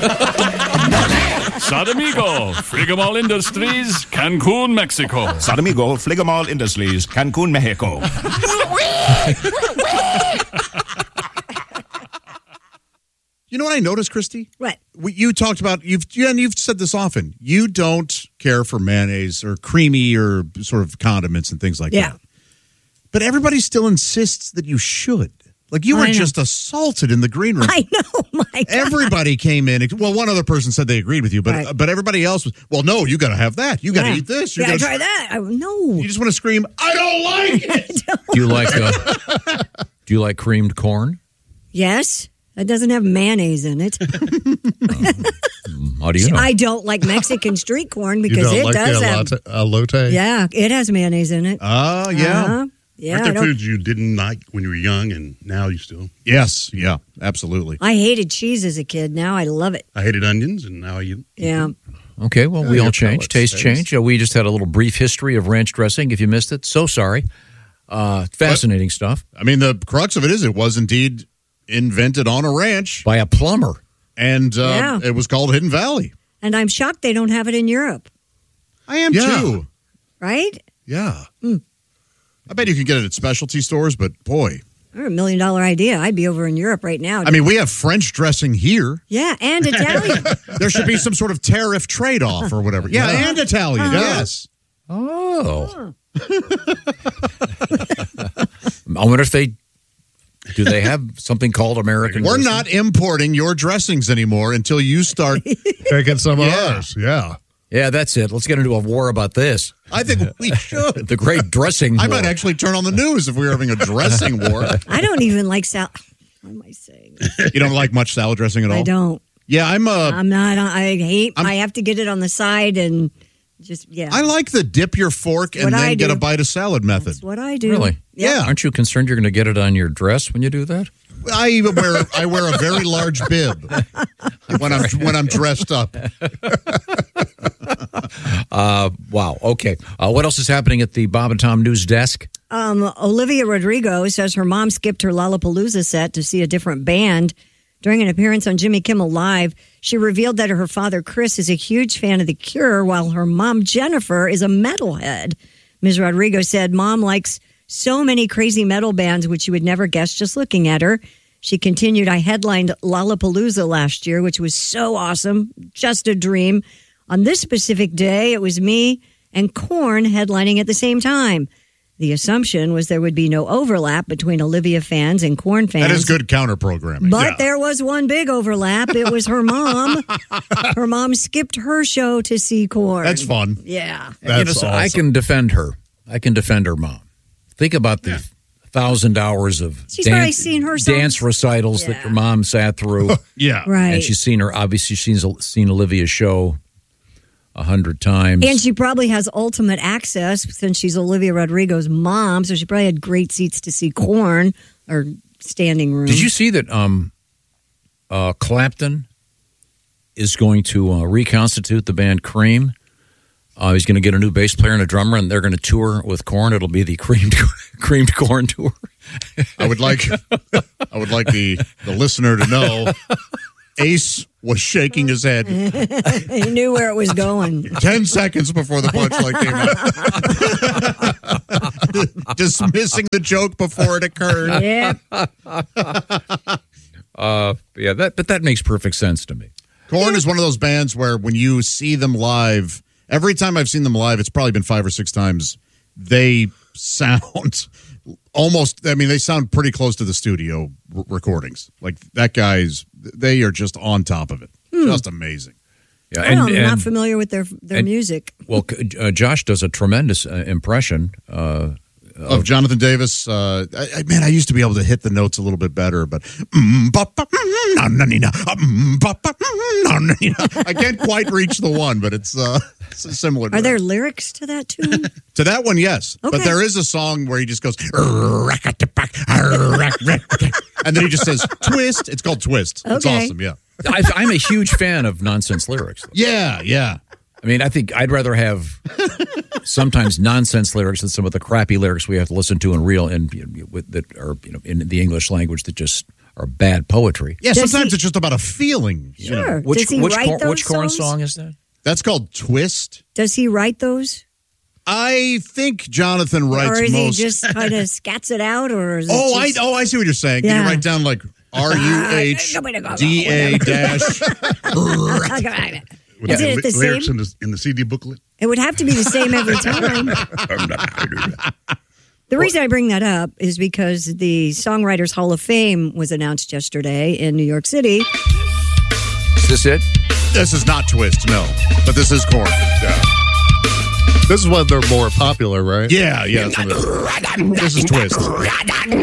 Sadamigo, Frigamall Industries, Cancun, Mexico. Sadamigo, Frigamall Industries, Cancun, Mexico. You know what I noticed, Christy? What? You talked about, you've said this often. You don't care for mayonnaise or creamy or sort of condiments and things like that. But everybody still insists that you should. Like, you were just assaulted in the green room. I know, my God. Everybody came in. Well, one other person said they agreed with you, but everybody else was, well, no, you got to have that. You got to eat this. You got to try that. No. You just want to scream, I don't like it. Do you like creamed corn? Yes. It doesn't have mayonnaise in it. How do you know? I don't like Mexican street corn because it does have elote. Yeah, it has mayonnaise in it. Oh, yeah. Yeah. Aren't there foods you didn't like when you were young and now you still? Yes. Yeah, absolutely. I hated cheese as a kid. Now I love it. I hated onions and now I eat. Yeah. Okay, well, we all change. Taste change. We just had a little brief history of ranch dressing. If you missed it, so sorry. Fascinating stuff. I mean, the crux of it is it was indeed invented on a ranch. By a plumber. And it was called Hidden Valley. And I'm shocked they don't have it in Europe. I am too. Right? Yeah. I bet you can get it at specialty stores, but boy. $1 million idea. I'd be over in Europe right now. I mean, we have French dressing here. Yeah, and Italian. There should be some sort of tariff trade-off or whatever. Yeah, and Italian, yes. Oh. I wonder if do they have something called American We're dressing? not importing your dressings anymore until you start taking some of ours. Yeah. Yeah, that's it. Let's get into a war about this. I think we should. The great dressing war. I might actually turn on the news if we were having a dressing war. I don't even like salad. What am I saying? You don't like much salad dressing at all? I don't. Yeah, I'm not. I have to get it on the side and just, I like the dip your fork and then get a bite of salad method. That's what I do. Really? Yeah. Aren't you concerned you're going to get it on your dress when you do that? I wear a very large bib when I'm dressed up. Wow. Okay. What else is happening at the Bob and Tom News desk? Olivia Rodrigo says her mom skipped her Lollapalooza set to see a different band. During an appearance on Jimmy Kimmel Live, she revealed that her father, Chris, is a huge fan of The Cure, while her mom, Jennifer, is a metalhead. Ms. Rodrigo said, Mom likes so many crazy metal bands, which you would never guess just looking at her. She continued, I headlined Lollapalooza last year, which was so awesome, just a dream. On this specific day, it was me and Korn headlining at the same time. The assumption was there would be no overlap between Olivia fans and Korn fans. That is good counter-programming. But there was one big overlap. It was her mom. Her mom skipped her show to see Korn. That's fun. Yeah. That's awesome. I can defend her. I can defend her mom. Think about the 1,000 hours of probably seen her dance recitals that your mom sat through. Yeah. Right. And she's seen seen Olivia's show 100 times. And she probably has ultimate access since she's Olivia Rodrigo's mom, so she probably had great seats to see Korn or standing room. Did you see that Clapton is going to reconstitute the band Cream? He's going to get a new bass player and a drummer, and they're going to tour with Korn. It'll be the creamed Korn tour. I would like the listener to know Ace was shaking his head. He knew where it was going. 10 seconds before the punchline came out. Dismissing the joke before it occurred. Yeah. But that makes perfect sense to me. Korn is one of those bands where when you see them live, every time I've seen them live, it's probably been 5 or 6 times, they sound they sound pretty close to the studio recordings. Like they are just on top of it. Just amazing. Yeah, I'm not familiar with their music. Well, Josh does a tremendous impression of Jonathan Davis. I used to be able to hit the notes a little bit better, but I can't quite reach the one, but it's similar. Are there lyrics to that tune? To that one, yes. Okay. But there is a song where he just goes, and then he just says, twist. It's called Twist. It's Okay. awesome, yeah. I'm a huge fan of nonsense lyrics. Yeah. I mean, I think I'd rather have sometimes nonsense lyrics and some of the crappy lyrics we have to listen to in that are in the English language that just are bad poetry. Yeah, Does sometimes he- it's just about a feeling. Sure. You know. Does he write those which Korn songs? song is that? That's called Twist. Does he write those? I think Jonathan writes or is most. he just kind of scats it out? Or is it I just... see what you're saying. Can Yeah. you write down like RUHDA dash? With Is the it the lyrics same? in the CD booklet. It would have to be the same every time. The reason I bring that up is because the Songwriters Hall of Fame was announced yesterday in New York City. Is this it? This is not Twist, no, but this is Korn. Yeah. This is when they're more popular, right? Yeah. This is Twist.